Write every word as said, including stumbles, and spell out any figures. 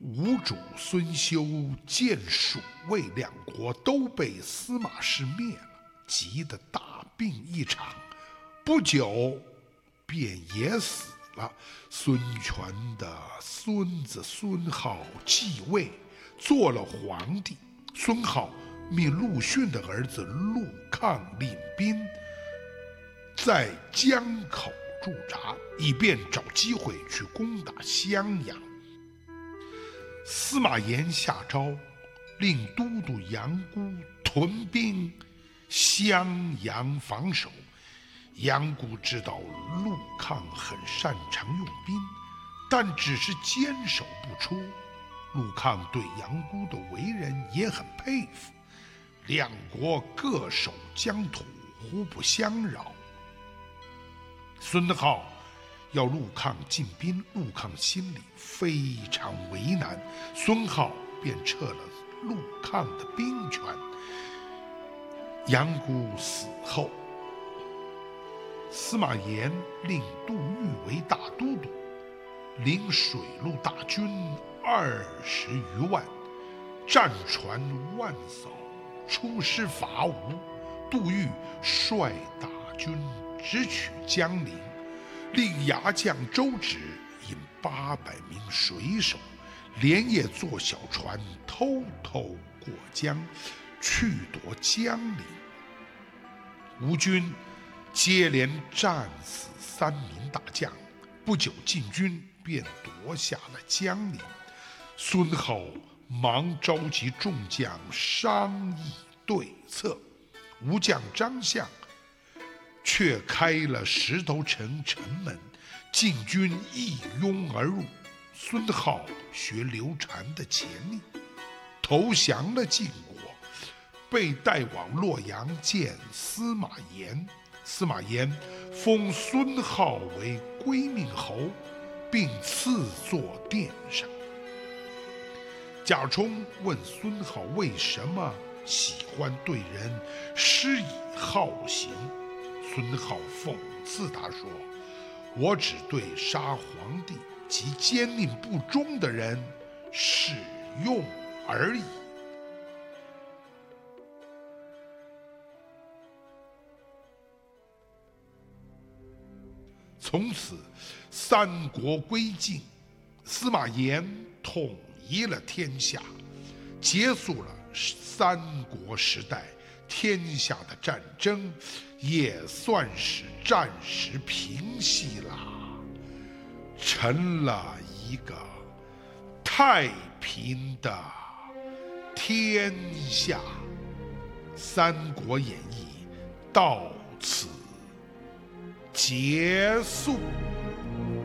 吴主、孙休、建蜀魏两国都被司马氏灭了，急得大病一场，不久便也死了。孙权的孙子孙皓继位，做了皇帝。孙皓命陆逊的儿子陆抗领兵在江口驻扎，以便找机会去攻打襄阳。司马炎下诏，令都督杨姑屯兵襄阳防守。杨姑知道陆抗很擅长用兵，但只是坚守不出。陆抗对杨姑的为人也很佩服，两国各守疆土，互不相扰。孙皓要陆抗进兵，陆抗心里非常为难，孙皓便撤了陆抗的兵权。杨姑死后，司马炎令杜预为大都督，领水陆大军二十余万，战船万艘，出师伐吴。杜预率大军直取江陵，令牙将周直引八百名水手，连夜坐小船偷偷过江，去夺江陵。吴军接连战死三名大将，不久晋军便夺下了江陵。孙皓忙召集众将商议对策，吴将张相却开了石头城城门，晋军一拥而入。孙皓学刘禅的潜力，投降了晋国，被带往洛阳见司马炎。司马炎封孙皓为归命侯，并赐座殿上。贾充问孙皓为什么喜欢对人施以好刑，孙皓讽刺他说：“我只对杀皇帝及奸佞不忠的人使用而已。”从此，三国归晋，司马炎统一了天下，结束了三国时代天下的战争，也算是暂时平息了，成了一个太平的天下。《三国演义》到此结束。